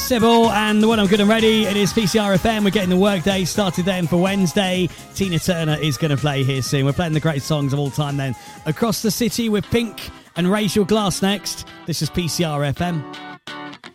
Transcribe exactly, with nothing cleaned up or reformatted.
Sybil and the one I'm good and ready. It is P C R F M. We're getting the workday started then for Wednesday. Tina Turner is going to play here soon. We're playing the great songs of all time then across the city with Pink and Raise Your Glass next. This is P C R F M.